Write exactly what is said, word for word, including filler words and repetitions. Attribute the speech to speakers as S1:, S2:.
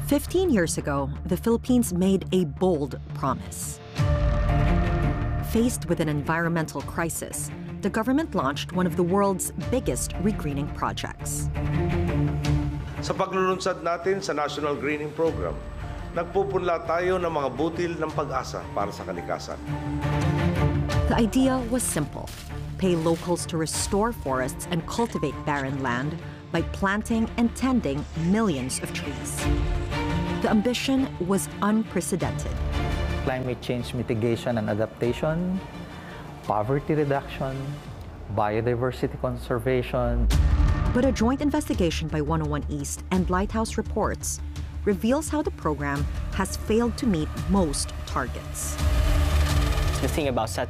S1: Fifteen years ago, the Philippines made a bold promise. Faced with an environmental crisis, the government launched one of the world's biggest regreening projects.
S2: Sa paglulunsad natin sa National Greening Program, nagpupunla tayo ng mga butil ng pag-asa para sa kalikasan.
S1: The idea was simple: pay locals to restore forests and cultivate barren land by planting and tending millions of trees. The ambition was unprecedented.
S3: Climate change mitigation and adaptation, poverty reduction, biodiversity conservation.
S1: But a joint investigation by one oh one East and Lighthouse Reports reveals how the program has failed to meet most targets.
S4: The thing about